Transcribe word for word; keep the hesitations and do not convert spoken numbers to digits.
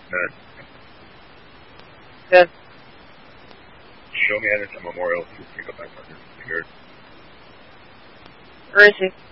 Good. Good. Show me Anderson Memorial to pick up my partner. Here. Where is he?